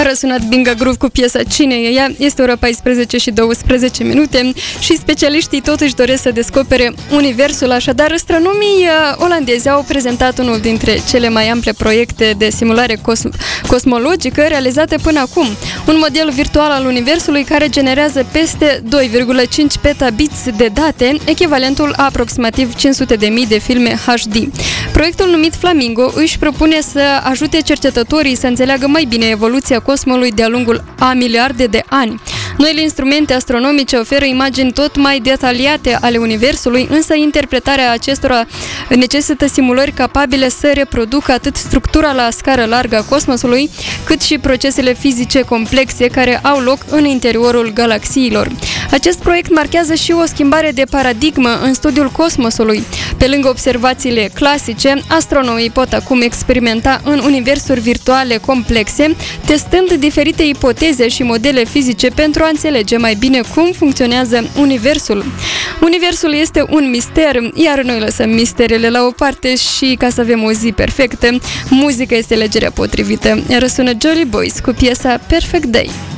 A răsunat Binga Groove cu piesa Cine e ea? Este ora 14 și 12 minute și specialiștii totuși doresc să descopere universul, așadar astronomii olandezi au prezentat unul dintre cele mai ample proiecte de simulare cosmologică realizate până acum. Un model virtual al universului care generează peste 2,5 petabits de date, echivalentul a aproximativ 500.000 de filme HD. Proiectul numit Flamingo își propune să ajute cercetătorii să înțeleagă mai bine evoluția cosmosului de-a lungul a miliarde de ani. Noile instrumente astronomice oferă imagini tot mai detaliate ale universului, însă interpretarea acestora necesită simulări capabile să reproducă atât structura la scară largă a cosmosului, cât și procesele fizice complexe care au loc în interiorul galaxiilor. Acest proiect marchează și o schimbare de paradigmă în studiul cosmosului. Pe lângă observațiile clasice, astronomii pot acum experimenta în universuri virtuale complexe, testând diferite ipoteze și modele fizice pentru a înțelege mai bine cum funcționează universul. Universul este un mister, iar noi lăsăm misterele la o parte și ca să avem o zi perfectă, muzica este alegerea potrivită. Răsună Jolly Boys cu piesa Perfect Day.